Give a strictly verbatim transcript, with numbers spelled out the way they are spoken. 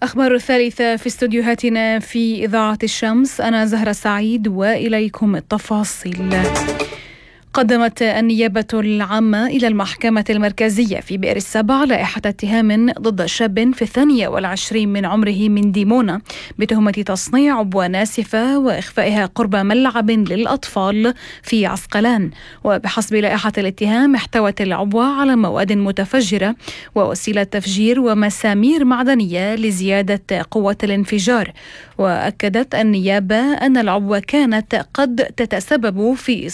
أخبار الثالثة في استوديوهاتنا في إذاعة الشمس. أنا زهرة سعيد وإليكم التفاصيل. قدمت النيابة العامة إلى المحكمة المركزية في بئر السبع لائحة اتهام ضد شاب في الثانية والعشرين من عمره من ديمونة بتهمة تصنيع عبوة ناسفة وإخفائها قرب ملعب للأطفال في عسقلان. وبحسب لائحة الاتهام احتوت العبوة على مواد متفجرة ووسيلة تفجير ومسامير معدنية لزيادة قوة الانفجار. وأكدت النيابة أن العبوة كانت قد تتسبب في